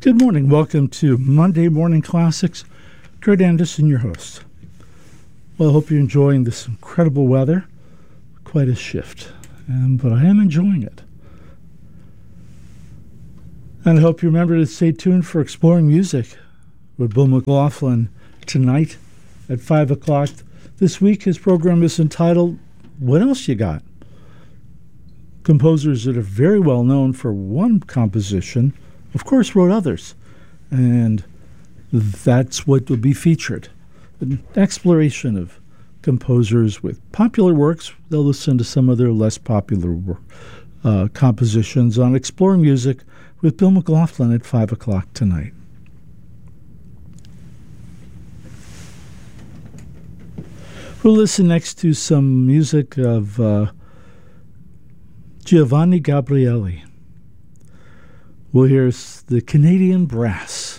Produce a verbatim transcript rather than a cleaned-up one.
Good morning. Welcome to Monday Morning Classics. Kurt Anderson, your host. Well, I hope you're enjoying this incredible weather. Quite a shift, um, but I am enjoying it. And I hope you remember to stay tuned for Exploring Music with Bill McLaughlin tonight at five o'clock. This week, his program is entitled, What Else You Got? Composers that are very well known for one composition, of course, wrote others. And that's what will be featured. An exploration of composers with popular works. They'll listen to some of their less popular uh, compositions on Exploring Music with Bill McLaughlin at five o'clock tonight. We'll listen next to some music of uh, Giovanni Gabrieli. We'll hear the Canadian Brass.